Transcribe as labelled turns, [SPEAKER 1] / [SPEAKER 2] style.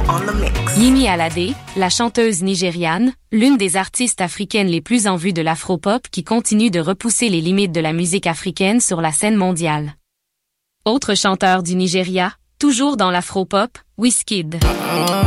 [SPEAKER 1] on the mix.
[SPEAKER 2] Yemi Alade, la chanteuse nigériane, l'une des artistes africaines les plus en vue de l'afropop qui continue de repousser les limites de la musique africaine sur la scène mondiale. Autre chanteur du Nigeria, toujours dans l'afropop, Wizkid.